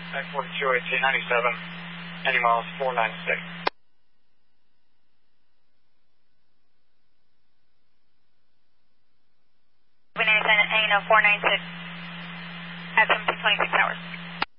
I-42 1897, any miles 496. We need to send ANO 496 at 1726 hours.